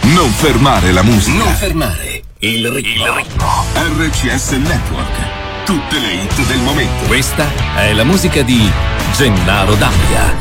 Non fermare la musica. Non fermare il ritmo. RCS Network. Tutte le hit del momento. Questa è la musica di Gennaro Dabbia.